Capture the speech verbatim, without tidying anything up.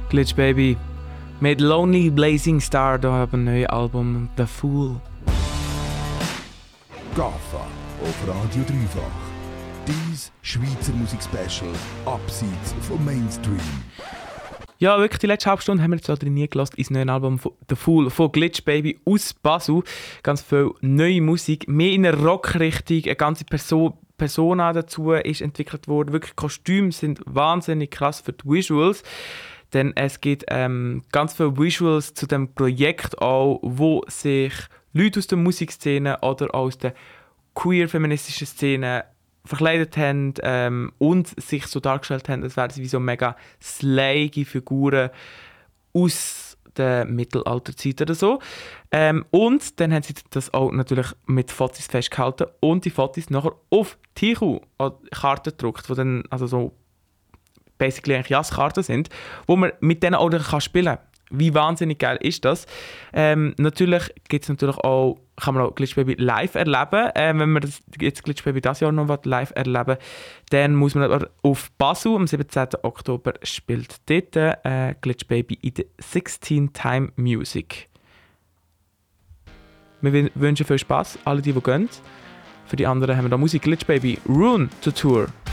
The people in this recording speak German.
Glitch Baby mit Lonely Blazing Star, da haben wir ein neues Album The Fool. GAFA auf Radio Dreifach. Dies Schweizer Musik-Special abseits vom Mainstream. Ja, wirklich, die letzte halbe Stunde haben wir jetzt auch nie gelassen ins neue Album von The Fool von Glitch Baby aus Basel. Ganz viel neue Musik, mehr in einer Rockrichtung, eine ganze Person, Persona dazu ist entwickelt worden. Wirklich, Kostüme sind wahnsinnig krass für die Visuals. Denn es gibt ähm, ganz viele Visuals zu dem Projekt auch, wo sich Leute aus der Musikszene oder aus der queer-feministischen Szene verkleidet haben ähm, und sich so dargestellt haben, als wären sie wie so mega slayige Figuren aus der Mittelalterzeit oder so. Ähm, und dann haben sie das auch natürlich mit Fotos festgehalten und die Fotos nachher auf Tichu-Karten gedruckt, die dann also so basically eigentlich Jazzkarten sind, wo man mit denen auch kann spielen kann. Wie wahnsinnig geil ist das? Ähm, natürlich gibt es natürlich auch, kann man auch Glitch Baby live erleben. Ähm, wenn man das, jetzt Glitch Baby das Jahr noch live erleben will, dann muss man aber auf Basel am siebzehnten Oktober spielt dort äh, Glitch Baby in der sechzehn Time Music. Wir wünschen viel Spaß, alle die, die gehen. Für die anderen haben wir da Musik Glitch Baby Rune to Tour.